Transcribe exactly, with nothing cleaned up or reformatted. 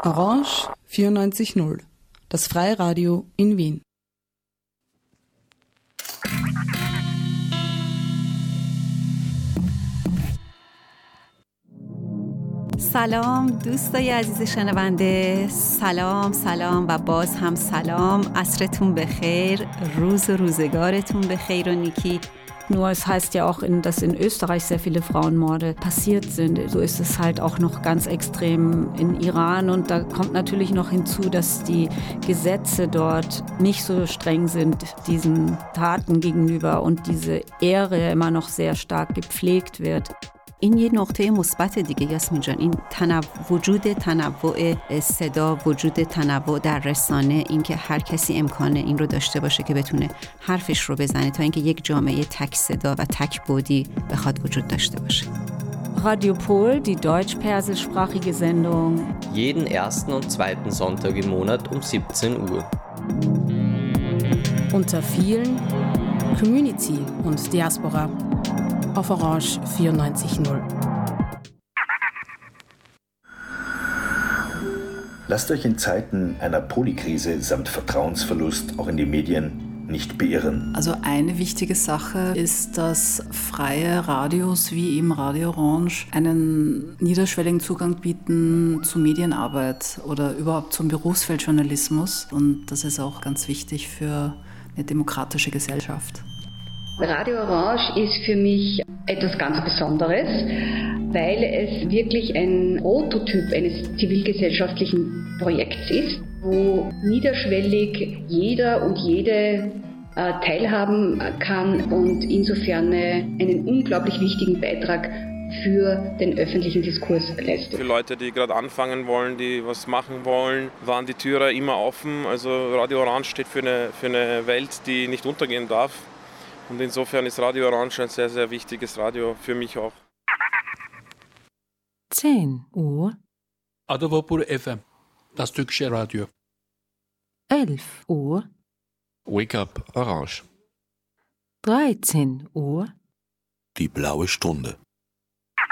Orange vierundneunzig Komma null, das Freiradio in Wien. سلام دوستای عزیز شنونده، سلام سلام و باز هم سلام. عصرتون بخیر، روز و روزگارتون بخیر و نیکی. Nur es heißt ja auch, in, dass in Österreich sehr viele Frauenmorde passiert sind. So ist es halt auch noch ganz extrem in Iran. Und da kommt natürlich noch hinzu, dass die Gesetze dort nicht so streng sind diesen Taten gegenüber und diese Ehre immer noch sehr stark gepflegt wird. این یه نقطه مثبت دیگه یاسمین جان، این تنوع، وجود تنوع صدا، وجود تنوع در رسانه، اینکه هر کسی امکانه این رو داشته باشه که بتونه حرفش رو بزنه تا اینکه یک جامعه تک صدا و تک بودی بخواد وجود داشته باشه. Radio Pol, die deutsch-persischsprachige Sendung. Jeden ersten und zweiten Sonntag im Monat um siebzehn Uhr. Unter vielen Community und Diaspora auf Orange vierundneunzig Komma null. Lasst euch in Zeiten einer Polykrise samt Vertrauensverlust auch in die Medien nicht beirren. Also eine wichtige Sache ist, dass freie Radios wie eben Radio Orange einen niederschwelligen Zugang bieten zu Medienarbeit oder überhaupt zum Berufsfeld Journalismus. Und das ist auch ganz wichtig für eine demokratische Gesellschaft. Radio Orange ist für mich etwas ganz Besonderes, weil es wirklich ein Prototyp eines zivilgesellschaftlichen Projekts ist, wo niederschwellig jeder und jede äh, teilhaben kann und insofern einen unglaublich wichtigen Beitrag für den öffentlichen Diskurs leistet. Für Leute, die gerade anfangen wollen, die was machen wollen, waren die Türen immer offen. Also Radio Orange steht für eine, für eine Welt, die nicht untergehen darf. Und insofern ist Radio Orange ein sehr, sehr wichtiges Radio für mich auch. zehn Uhr. Adavapur F M, das türkische Radio. elf Uhr. Wake Up Orange. dreizehn Uhr. Die blaue Stunde.